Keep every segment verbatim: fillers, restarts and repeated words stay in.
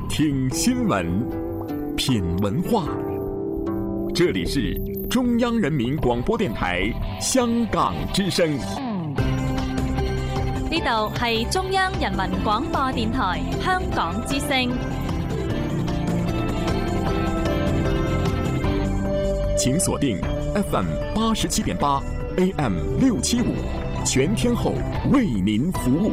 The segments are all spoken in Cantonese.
听新闻，品文化。这里是中央人民廣播電台香港之聲。 呢度係中央人民廣播電台香港之聲。 請鎖定 F M 八十七點八 A M 六七五，全天候為您服務。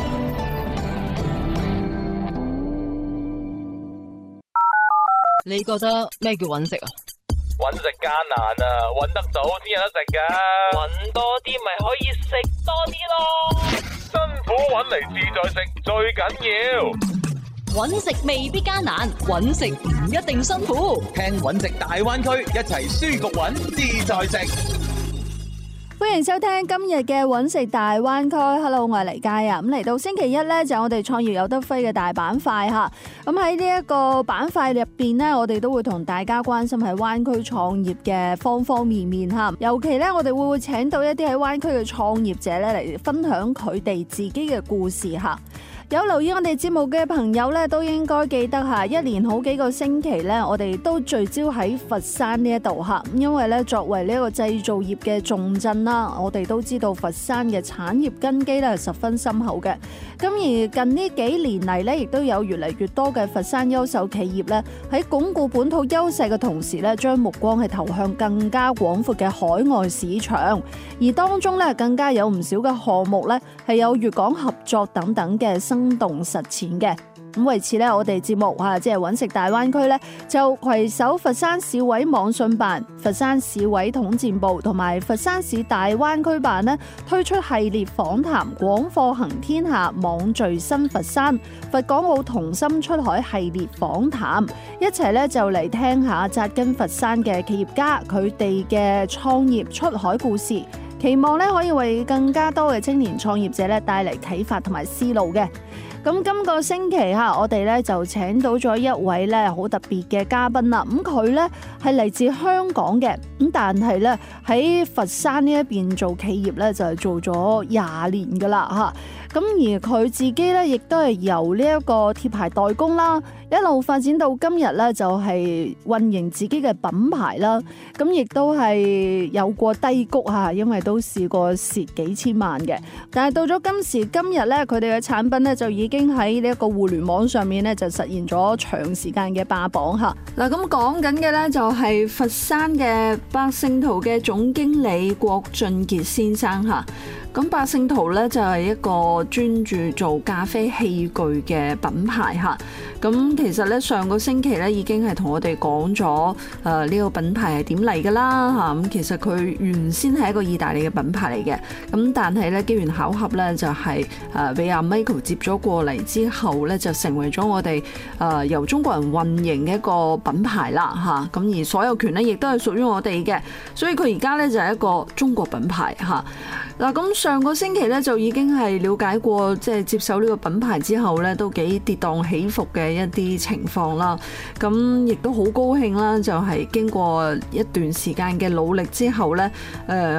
你覺得咩叫揾食啊？ 揾食艱難啊，揾得到先有得食噶。揾多啲咪可以食多啲咯。辛苦揾嚟自在食最緊要。 揾食未必艱難，揾食唔一定辛苦。 聽揾食大灣區，一齊舒服揾自在食。 歡迎收聽今日嘅揾食大灣區。Hello， 我係黎佳啊。咁嚟到星期一呢，就係我哋創業有得揮嘅大板塊吓。咁喺呢一個板塊入邊呢，我哋都會同大家關心喺灣區創業嘅方方面面吓。尤其呢，我哋會會請到一啲喺灣區嘅創業者咧嚟分享佢哋自己嘅故事吓。有留意我哋節目嘅朋友咧，都應該記得吓，一連好幾個星期咧，我哋都聚焦喺佛山呢一度吓。因為咧，作為呢一個製造業嘅重鎮啦，我哋都知道佛山嘅產業根基咧係十分深厚嘅。咁而近呢幾年嚟咧，亦都有越嚟越多嘅佛山優秀企業咧，喺鞏固本土優勢嘅同時咧，將目光係投向更加廣闊嘅海外市場。而當中咧，更加有唔少嘅項目咧，係有粵港合作等等嘅生動實踐嘅。咁為此咧，我哋節目啊，即係揾食大灣區咧，就攜手佛山市委網信辦、佛山市委統戰部同埋佛山市大灣區辦咧，推出系列訪談廣貨行天下、網聚新佛山、佛港澳同心出海系列訪談，一齊咧就嚟聽下紮根佛山嘅企業家佢哋嘅創業出海故事，期望咧可以為更加多嘅青年創業者咧帶嚟啟發同埋思路嘅。咁今個星期嚇，我哋咧就請到咗一位咧好特別嘅嘉賓啦。咁佢咧係嚟自香港嘅，咁但係咧喺佛山呢一邊做企業咧就係做咗廿年噶啦嚇。咁而佢自己咧亦都係由呢一個貼牌代工啦，一路發展到今日咧就係運營自己嘅品牌啦。咁亦都係有過低谷嚇，因為都試過蝕幾千萬嘅。但係到咗今時今日咧，佢哋嘅產品咧就已經喺呢一個互聯網上面咧就實現咗長時間嘅霸榜嚇。嗱，咁講緊嘅咧就係佛山嘅百勝圖嘅總經理郭俊傑先生嚇。咁百勝圖咧就係一個專注做咖啡器具嘅品牌嚇。咁其實咧上個星期咧已經係同我哋講咗誒呢個品牌係點嚟㗎啦嚇。咁其實佢原先係一個意大利嘅品牌嚟嘅，咁但係咧機緣巧合咧就係誒俾阿 Michael 接咗過嚟之後咧就成為咗我哋誒由中國人運營嘅一個品牌啦嚇。咁而所有權咧亦都係屬於我哋嘅，所以佢而家咧就係一個中國品牌嚇。嗱，咁上個星期咧就已經係了解過，即係接手呢個品牌之後咧都幾跌宕起伏嘅一啲情況啦。咁亦都好高興啦，就係經過一段時間嘅努力之後咧，誒